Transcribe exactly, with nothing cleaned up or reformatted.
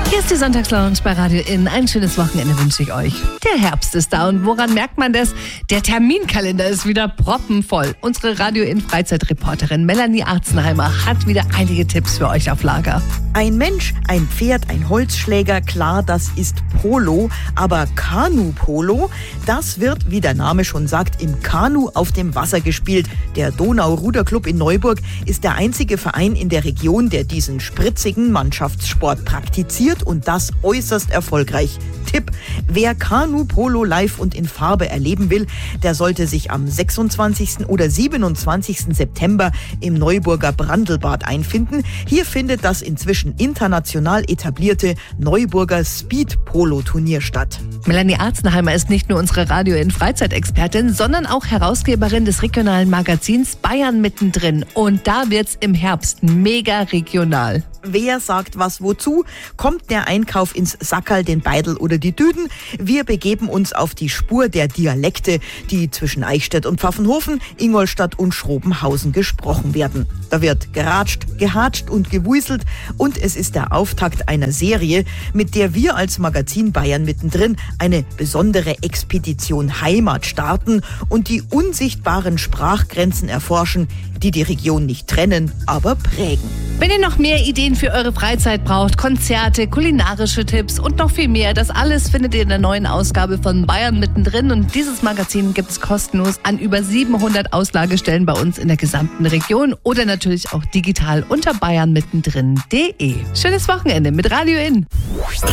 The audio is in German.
Hier ist die Sonntagslounge bei Radio In. Ein schönes Wochenende wünsche ich euch. Der Herbst ist da und woran merkt man das? Der Terminkalender ist wieder proppenvoll. Unsere Radio In Freizeitreporterin Melanie Arzenheimer hat wieder einige Tipps für euch auf Lager. Ein Mensch, ein Pferd, ein Holzschläger, klar, das ist Polo. Aber Kanu-Polo, das wird, wie der Name schon sagt, im Kanu auf dem Wasser gespielt. Der Donau-Ruderclub in Neuburg ist der einzige Verein in der Region, der diesen spritzigen Mannschaftssport praktiziert und das äußerst erfolgreich. Tipp: Wer Kanu-Polo live und in Farbe erleben will, der sollte sich am sechsundzwanzigsten oder siebenundzwanzigsten September im Neuburger Brandelbad einfinden. Hier findet das inzwischen international etablierte Neuburger Speed-Polo-Turnier statt. Melanie Arzenheimer ist nicht nur unsere Radio In Freizeitexpertin, sondern auch Herausgeberin des regionalen Magazins Bayern mittendrin. Und da wird's im Herbst mega regional. Wer sagt was wozu? Kommt der Einkauf ins Sackerl, den Beidel oder die Düden? Wir begeben uns auf die Spur der Dialekte, die zwischen Eichstätt und Pfaffenhofen, Ingolstadt und Schrobenhausen gesprochen werden. Da wird geratscht, gehatscht und gewuselt und es ist der Auftakt einer Serie, mit der wir als Magazin Bayern mittendrin eine besondere Expedition Heimat starten und die unsichtbaren Sprachgrenzen erforschen, die die Region nicht trennen, aber prägen. Wenn ihr noch mehr Ideen für eure Freizeit braucht, Konzerte, kulinarische Tipps und noch viel mehr, das alles findet ihr in der neuen Ausgabe von Bayern mittendrin. Und dieses Magazin gibt es kostenlos an über siebenhundert Auslagestellen bei uns in der gesamten Region oder natürlich auch digital unter bayern mittendrin punkt de. Schönes Wochenende mit Radio In.